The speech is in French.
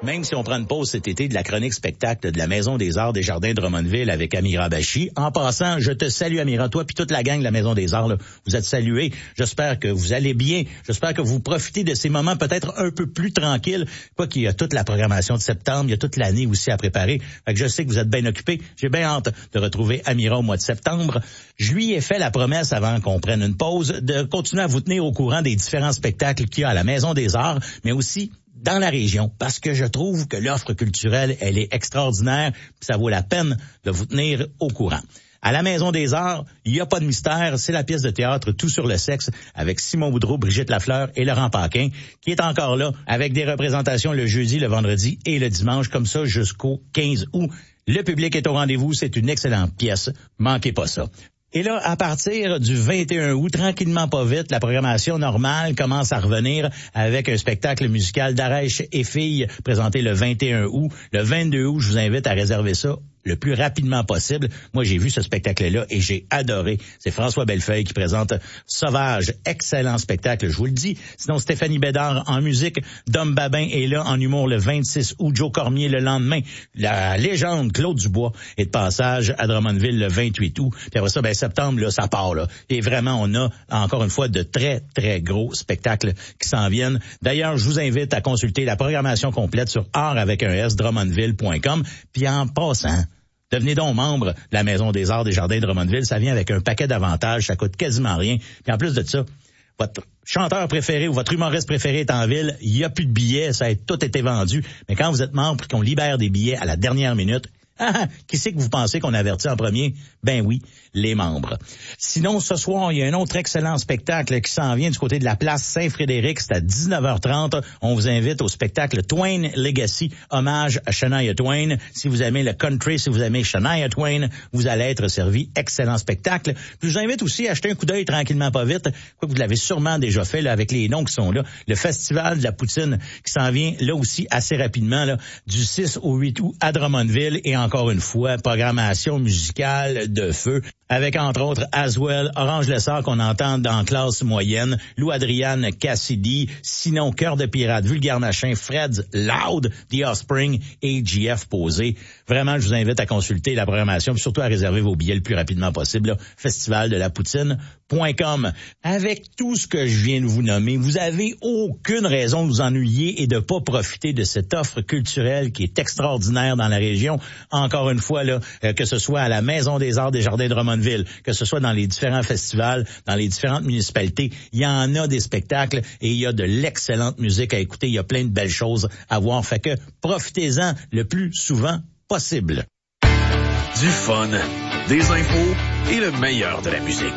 même si on prend une pause cet été de la chronique spectacle de la Maison des Arts des Jardins de Drummondville avec Amira Bachi. En passant, je te salue Amira, toi puis toute la gang de la Maison des Arts, là, vous êtes salués. J'espère que vous allez bien. J'espère que vous profitez de ces moments peut-être un peu plus tranquilles. Quoi qu'il y a toute la programmation de septembre, il y a toute l'année aussi à préparer. Fait que je sais que vous êtes bien occupés. J'ai bien hâte de retrouver Amira au mois de septembre. Je lui ai fait la promesse avant qu'on prenne une pause de continuer à vous tenir au courant des différents spectacles qu'il y a à la Maison des Arts, mais aussi dans la région, parce que je trouve que l'offre culturelle, elle est extraordinaire, puis ça vaut la peine de vous tenir au courant. À la Maison des Arts, il n'y a pas de mystère, c'est la pièce de théâtre Tout sur le sexe avec Simon Boudreau, Brigitte Lafleur et Laurent Paquin, qui est encore là avec des représentations le jeudi, le vendredi et le dimanche, comme ça jusqu'au 15 août. Le public est au rendez-vous, c'est une excellente pièce, manquez pas ça. Et là, à partir du 21 août, tranquillement pas vite, la programmation normale commence à revenir avec un spectacle musical d'Arèche et filles présenté le 21 août. Le 22 août, je vous invite à réserver ça le plus rapidement possible. Moi, j'ai vu ce spectacle-là et j'ai adoré. C'est François Bellefeuille qui présente Sauvage. Excellent spectacle, je vous le dis. Sinon, Stéphanie Bédard en musique. Dom Babin est là en humour le 26 août. Joe Cormier le lendemain. La légende Claude Dubois est de passage à Drummondville le 28 août. Puis après ça, septembre, là, ça part, là. Et vraiment, on a encore une fois de très, très gros spectacles qui s'en viennent. D'ailleurs, je vous invite à consulter la programmation complète sur art-avec-un-s-drummondville.com. Puis en passant, devenez donc membre de la Maison des Arts des Jardins de Drummondville. Ça vient avec un paquet d'avantages. Ça coûte quasiment rien. Puis en plus de ça, votre chanteur préféré ou votre humoriste préféré est en ville. Il n'y a plus de billets. Ça a tout été vendu. Mais quand vous êtes membre et qu'on libère des billets à la dernière minute, qui c'est que vous pensez qu'on avertit en premier? Ben oui, les membres. Sinon, ce soir, il y a un autre excellent spectacle qui s'en vient du côté de la place Saint-Frédéric. C'est à 19h30. On vous invite au spectacle Twain Legacy, hommage à Shania Twain. Si vous aimez le country, si vous aimez Shania Twain, vous allez être servi. Excellent spectacle. Puis je vous invite aussi à acheter un coup d'œil tranquillement pas vite. Quoi que vous l'avez sûrement déjà fait là, avec les noms qui sont là. Le Festival de la Poutine qui s'en vient là aussi assez rapidement, là, du 6 au 8 août à Drummondville. Et encore une fois, programmation musicale de feu, avec entre autres Aswell, Orange Lessard qu'on entend dans classe moyenne, Lou Adriane Cassidy, sinon Cœur de Pirate, Vulgaire Machin, Fred Loud, The Offspring et JF Posé. Vraiment, je vous invite à consulter la programmation et surtout à réserver vos billets le plus rapidement possible. Festivaldelapoutine.com. Avec tout ce que je viens de vous nommer, vous avez aucune raison de vous ennuyer et de pas profiter de cette offre culturelle qui est extraordinaire dans la région. Encore une fois, là, que ce soit à la Maison des Arts des Jardins de Drummondville, que ce soit dans les différents festivals, dans les différentes municipalités, il y en a des spectacles et il y a de l'excellente musique à écouter. Il y a plein de belles choses à voir. Fait que profitez-en le plus souvent possible. Du fun, des infos et le meilleur de la musique.